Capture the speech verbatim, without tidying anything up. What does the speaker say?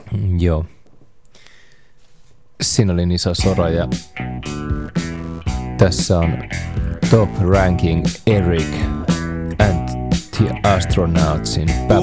Joo. Siinä oli Nisa Sora ja tässä on Top Ranking Eric and the Astronautsin